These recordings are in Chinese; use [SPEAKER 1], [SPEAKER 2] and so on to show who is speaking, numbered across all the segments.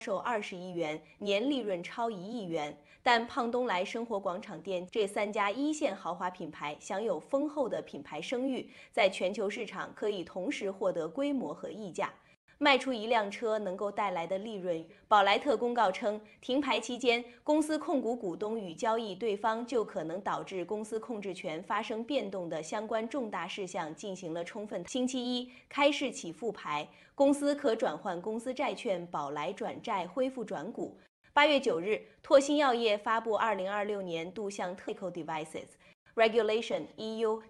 [SPEAKER 1] 售20亿元，年利润超1亿元。但胖东来生活广场店这3家一线豪华品牌享有丰厚的品牌声誉，在全球市场可以同时获得规模和溢价。卖出一辆车能够带来的利润。宝莱特公告称，停牌期间，公司控股股东与交易对方就可能导致公司控制权发生变动的相关重大事项进行了充分。星期一开市起复牌，公司可转换公司债券宝来转债恢复转股。8月9日，拓新药业发布2026年度向Medical Devices。Regulation EU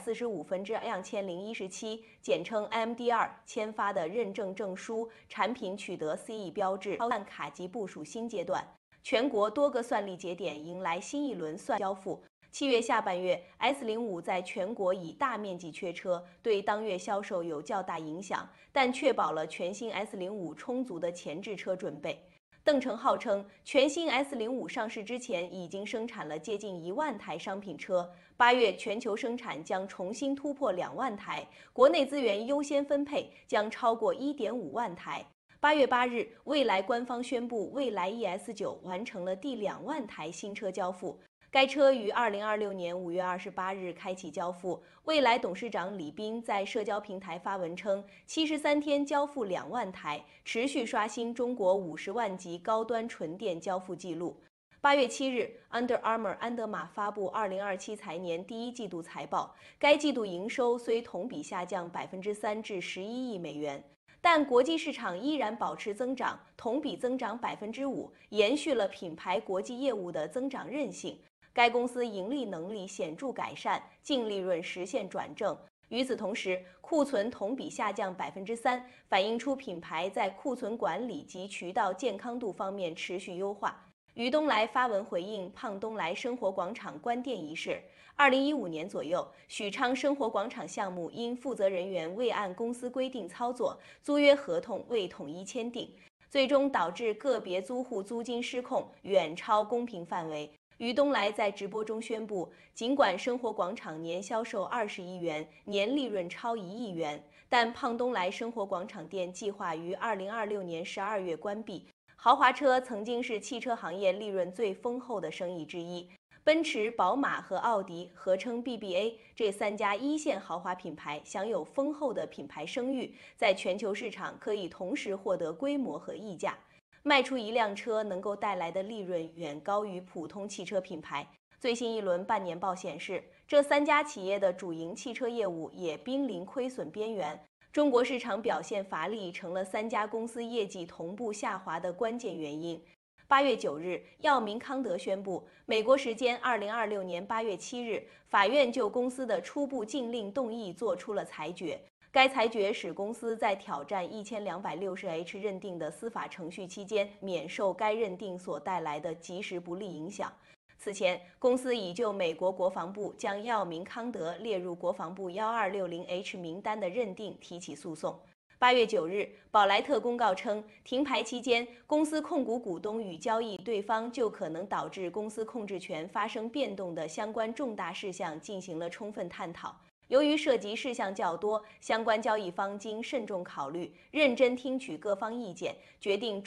[SPEAKER 1] 745/2017，简称 MDR 签发的认证证书，产品取得 CE 标志，按卡级部署新阶段。全国多个算力节点迎来新一轮算交付。7月下半月 ，S05 在全国以大面积缺车，对当月销售有较大影响，但确保了全新 S05 充足的前置车准备。邓成浩称，全新 S05 上市之前已经生产了接近1万台商品车，8月全球生产将重新突破2万台，国内资源优先分配将超过1.5万台。8月8日，蔚来官方宣布，蔚来 ES9 完成了第2万台新车交付。该车于2026年5月28日开启交付。蔚来董事长李斌在社交平台发文称，73天交付2万台，持续刷新中国50万级高端纯电交付记录。8月7日 ，Under Armour 安德玛发布2027财年第1季度财报，该季度营收虽同比下降3%至11亿美元，但国际市场依然保持增长，同比增长5%，延续了品牌国际业务的增长韧性。该公司盈利能力显著改善，净利润实现转正。与此同时，库存同比下降3%，反映出品牌在库存管理及渠道健康度方面持续优化。于东来发文回应胖东来生活广场关店一事。2015年左右，许昌生活广场项目因负责人员未按公司规定操作，租约合同未统一签订，最终导致个别租户租金失控，远超公平范围。于东来在直播中宣布，尽管生活广场年销售20亿元，年利润超1亿元，但胖东来生活广场店计划于2026年12月关闭。豪华车曾经是汽车行业利润最丰厚的生意之一。奔驰、宝马和奥迪合称 BBA， 这3家一线豪华品牌享有丰厚的品牌声誉，在全球市场可以同时获得规模和溢价。卖出一辆车能够带来的利润远高于普通汽车品牌。最新一轮半年报显示，这3家企业的主营汽车业务也濒临亏损边缘。中国市场表现乏力，成了3家公司业绩同步下滑的关键原因。8月9日，药明康德宣布，美国时间2026年8月7日，法院就公司的初步禁令动议作出了裁决。该裁决使公司在挑战1260H 认定的司法程序期间，免受该认定所带来的即时不利影响。此前，公司已就美国国防部将药明康德列入国防部1260H 名单的认定提起诉讼。8月9日，宝莱特公告称，停牌期间，公司控股股东与交易对方就可能导致公司控制权发生变动的相关重大事项进行了充分探讨。由于涉及事项较多，相关交易方经慎重考虑，认真听取各方意见，决定